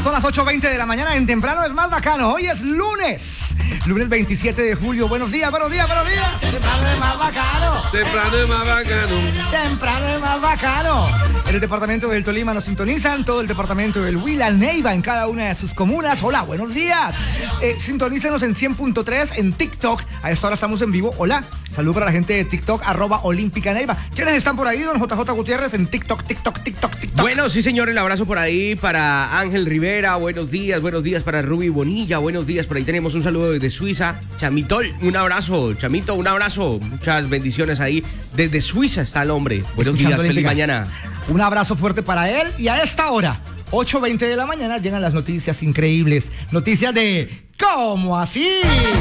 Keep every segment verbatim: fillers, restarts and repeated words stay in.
Son las ocho veinte de la mañana en Temprano es más bacano. Hoy es lunes, lunes veintisiete de julio. Buenos días, buenos días, buenos días. Temprano es más bacano. Temprano es más bacano. Temprano es más bacano. En el departamento del Tolima nos sintonizan, todo el departamento del Huila, Neiva, en cada una de sus comunas. Hola, buenos días. Eh, sintonícenos en cien punto tres en TikTok. A esta hora estamos en vivo. Hola. Saludos para la gente de TikTok, arroba Olímpica Neiva. ¿Quiénes están por ahí, don J J Gutiérrez, en TikTok, TikTok, TikTok, TikTok? Bueno, sí, señor, el abrazo por ahí para Ángel Rivera. Buenos días, buenos días para Ruby Bonilla. Buenos días, por ahí tenemos un saludo desde Suiza. Chamitol, un abrazo. Chamito, un abrazo. Muchas bendiciones ahí. Desde Suiza está el hombre. Buenos días, feliz mañana. Un abrazo fuerte para él. Y a esta hora, ocho veinte de la mañana, llegan las noticias increíbles. Noticias de ¿Cómo así?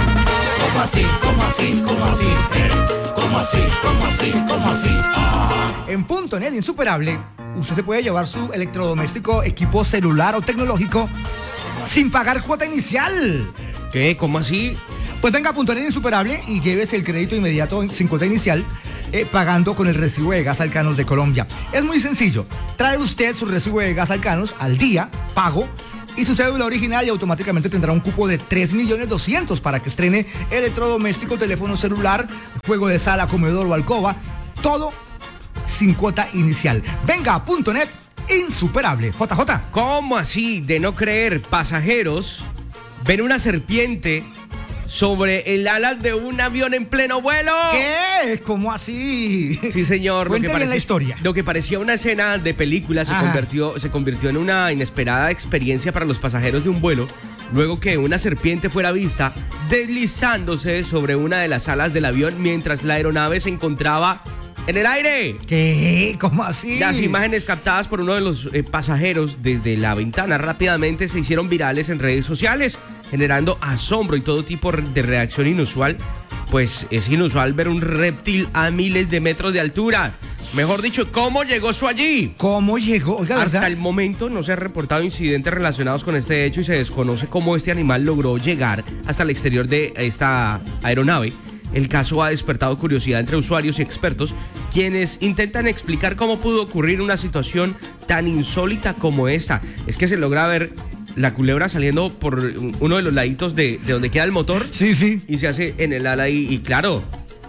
¿Cómo así? ¿Cómo así? ¿Cómo así? ¿Cómo así? ¿Cómo así? ¿Cómo así? Ah. En Punto Net Insuperable, usted se puede llevar su electrodoméstico, equipo celular o tecnológico sin pagar cuota inicial. ¿Qué? ¿Cómo así? Pues venga a Punto Net Insuperable y llévese el crédito inmediato sin cuota inicial, eh, pagando con el recibo de gas Alcanos de Colombia. Es muy sencillo. Trae usted su recibo de gas Alcanos al día, pago, y su cédula original y automáticamente tendrá un cupo de tres millones doscientos mil para que estrene electrodoméstico, teléfono celular, juego de sala, comedor o alcoba, todo sin cuota inicial. Venga a Punto Net Insuperable. J J. ¿Cómo así? De no creer, pasajeros ven una serpiente sobre el ala de un avión en pleno vuelo. ¿Qué? ¿Cómo así? Sí, señor. Cuente bien parecía, la historia. Lo que parecía una escena de película se convirtió, se convirtió en una inesperada experiencia para los pasajeros de un vuelo, luego que una serpiente fuera vista deslizándose sobre una de las alas del avión mientras la aeronave se encontraba en el aire. ¿Qué? ¿Cómo así? Las imágenes captadas por uno de los eh, pasajeros desde la ventana rápidamente se hicieron virales en redes sociales, generando asombro y todo tipo de reacción inusual, pues es inusual ver un reptil a miles de metros de altura. Mejor dicho, ¿cómo llegó eso allí? ¿Cómo llegó? Oiga, ¿verdad? Hasta el momento no se han reportado incidentes relacionados con este hecho y se desconoce cómo este animal logró llegar hasta el exterior de esta aeronave. El caso ha despertado curiosidad entre usuarios y expertos, quienes intentan explicar cómo pudo ocurrir una situación tan insólita como esta. Es que se logra ver la culebra saliendo por uno de los laditos de, de donde queda el motor. Sí, sí. Y se hace en el ala y, y claro,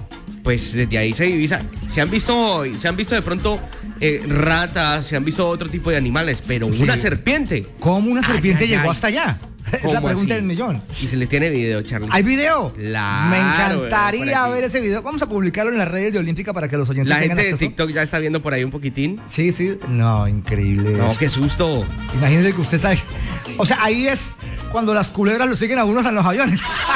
pues desde ahí se divisa. Se han visto, se han visto de pronto eh, ratas, se han visto otro tipo de animales, pero Sí. una serpiente. ¿Cómo una serpiente Ay, ay, llegó ay. hasta allá? Es la ¿Cómo pregunta así? del millón. Y se le tiene video, Charlie. ¿Hay video? Claro, Me encantaría por ver aquí. ese video. Vamos a publicarlo en las redes de Olímpica para que los oyentes La tengan gente de acceso. TikTok ya está viendo por ahí un poquitín. Sí, sí. No, increíble. No, eso. qué susto. Imagínense que usted sabe. O sea, ahí es cuando las culebras lo siguen a unos en los aviones.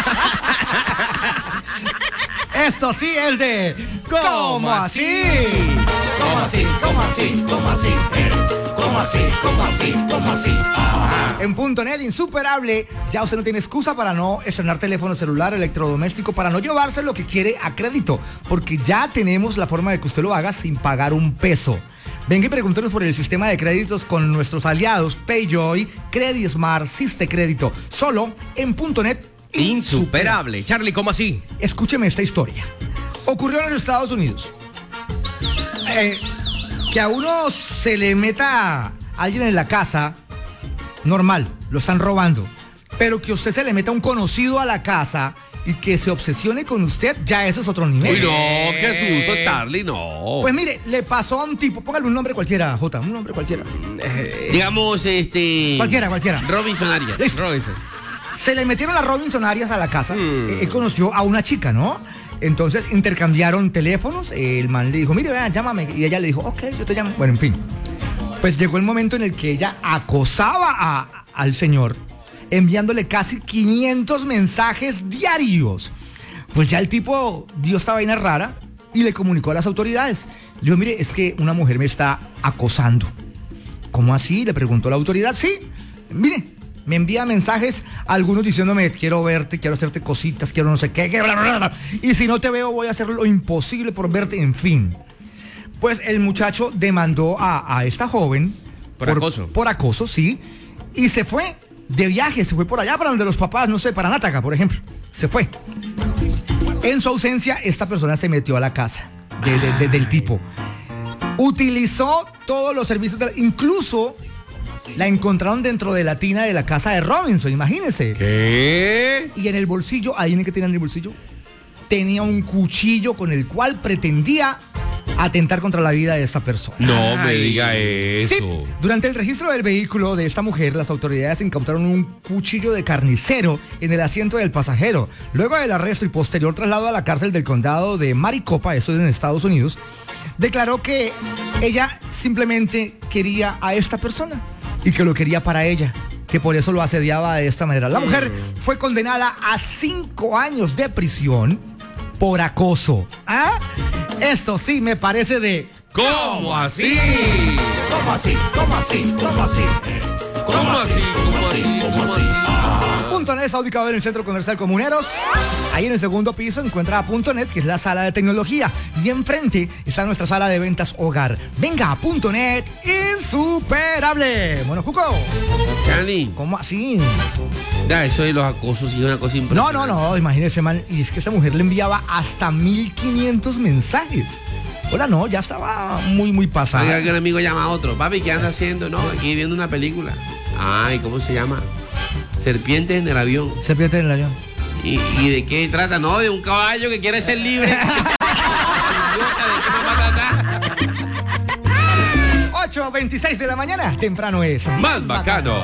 Esto sí es de ¿Cómo así? ¿Cómo así? ¿Cómo así? ¿Cómo así? ¿Cómo así? ¿Cómo así? ¿Cómo así? Ah. En Punto Net Insuperable, ya usted no tiene excusa para no estrenar teléfono celular, electrodoméstico, para no llevarse lo que quiere a crédito, porque ya tenemos la forma de que usted lo haga sin pagar un peso. Venga y pregúntenos por el sistema de créditos con nuestros aliados PayJoy, CreditSmart, Siste Crédito, solo en Punto Net Insuperable. Insuperable. Charlie, ¿cómo así? Escúcheme esta historia. Ocurrió en los Estados Unidos. Eh, que a uno se le meta alguien en la casa, normal, lo están robando. Pero que usted se le meta un conocido a la casa y que se obsesione con usted, ya eso es otro nivel. Uy, no, qué susto, Charlie, no. Pues mire, le pasó a un tipo, póngale un nombre cualquiera, Jota, un nombre cualquiera. Eh, Digamos, este... Cualquiera, cualquiera. Robinson Arias. Listo. Robinson. Se le metieron a Robinson Arias a la casa. Hmm. Eh, Él conoció a una chica, ¿no? Entonces intercambiaron teléfonos. El man le dijo, mire, vea, llámame. Y ella le dijo, ok, yo te llamo. Bueno, en fin. Pues llegó el momento en el que ella acosaba a, al señor, enviándole casi quinientos mensajes diarios. Pues ya el tipo dio esta vaina rara y le comunicó a las autoridades. Le dijo, mire, es que una mujer me está acosando. ¿Cómo así? Le preguntó la autoridad. Sí, mire, me envía mensajes, algunos diciéndome, quiero verte, quiero hacerte cositas, quiero no sé qué, que bla, bla, bla. Y si no te veo, voy a hacer lo imposible por verte, en fin. Pues el muchacho demandó a, a esta joven. Por acoso. Por acoso, sí. Y se fue de viaje, se fue por allá para donde los papás, no sé, para Nátaga, por ejemplo. Se fue. En su ausencia, esta persona se metió a la casa de, de, de, del tipo. Utilizó todos los servicios, de, incluso la encontraron dentro de la tina de la casa de Robinson, imagínense. ¿Qué? Y en el bolsillo, ¿adivinen qué tenía en el bolsillo? Tenía un cuchillo con el cual pretendía atentar contra la vida de esta persona. No me Ay. diga eso. Sí, durante el registro del vehículo de esta mujer, las autoridades incautaron un cuchillo de carnicero en el asiento del pasajero. Luego del arresto y posterior traslado a la cárcel del condado de Maricopa, eso es en Estados Unidos, declaró que ella simplemente quería a esta persona y que lo quería para ella, que por eso lo asediaba de esta manera. La mujer fue condenada a cinco años de prisión por acoso. ¿Ah? Esto sí me parece de... ¿Cómo así? ¿Cómo así? ¿Cómo así? ¿Cómo así? ¿Cómo así? ¿Cómo así? ¿Cómo así? Punto Net está ubicado en el Centro Comercial Comuneros. Ahí en el segundo piso encuentra a Punto Net, que es la sala de tecnología. Y enfrente está nuestra sala de ventas hogar. Venga a Punto Net, insuperable. Bueno, Cuco, Charlie, ¿cómo así? ya, eso de los acosos y una cosa No, impresionante. no, no, imagínese, man. Y es que esta mujer le enviaba hasta mil quinientos mensajes. Hola, no, ya estaba muy, muy pasada. Oiga, que un amigo llama a otro. Papi, ¿qué anda haciendo? No, aquí viendo una película. Ay, ¿cómo se llama? Serpientes en el avión. Se pierde en el avión. ¿Y, y de qué trata? No, de un caballo que quiere ser libre. Idiota, ¿de qué me va a tratar? ocho veintiséis de la mañana, temprano es. Más bacano.